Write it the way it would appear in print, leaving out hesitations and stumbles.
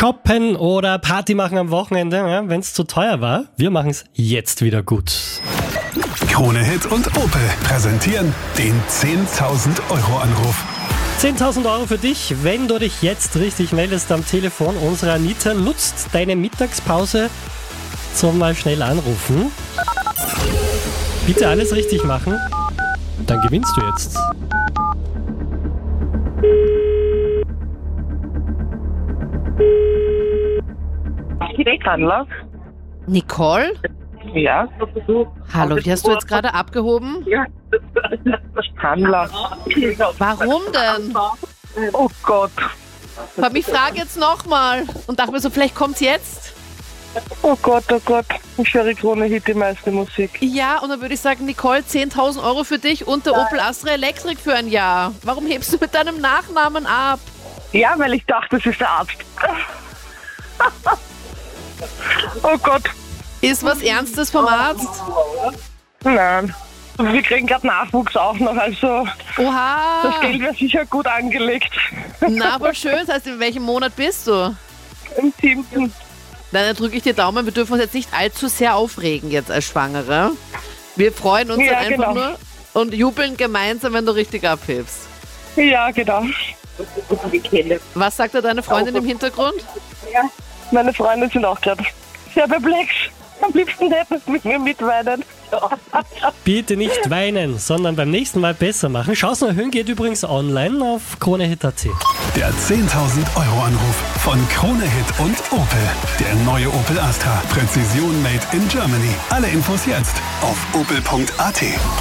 Shoppen oder Party machen am Wochenende, ja, wenn es zu teuer war. Wir machen es jetzt wieder gut. Krone Hit und Opel präsentieren den 10.000 Euro Anruf. 10.000 Euro für dich, wenn du dich jetzt richtig meldest am Telefon. Unsere Anita nutzt deine Mittagspause zum mal schnell anrufen. Bitte alles richtig machen, dann gewinnst du jetzt. Handler? Nicole? Ja. Hallo, die hast du jetzt gerade abgehoben? Ja. Handler. Warum denn? Oh Gott. Aber ich frage jetzt nochmal und dachte mir so, vielleicht kommt's jetzt? Oh Gott, oh Gott. Ich höre Krone Hit, die meiste Musik. Ja, und dann würde ich sagen, Nicole, 10.000 Euro für dich und der Opel Astra Electric für ein Jahr. Warum hebst du mit deinem Nachnamen ab? Ja, weil ich dachte, das ist der Arzt. Oh Gott. Ist was Ernstes vom Arzt? Nein. Wir kriegen gerade Nachwuchs auch noch, also das Oha! Geld wäre sicher gut angelegt. Na, aber schön. Das heißt, in welchem Monat bist du? Im 7. Dann drücke ich dir Daumen. Wir dürfen uns jetzt nicht allzu sehr aufregen jetzt als Schwangere. Wir freuen uns Ja, dann einfach genau. nur und jubeln gemeinsam, wenn du richtig abhebst. Ja, genau. Was sagt da deine Freundin im Hintergrund? Meine Freunde sind auch gerade sehr perplex. Am liebsten hätten sie mit mir mitweinen. Bitte nicht weinen, sondern beim nächsten Mal besser machen. Chancen erhöhen geht übrigens online auf kronehit.at. Der 10.000 Euro Anruf von Krone Hit und Opel. Der neue Opel Astra. Präzision made in Germany. Alle Infos jetzt auf opel.at.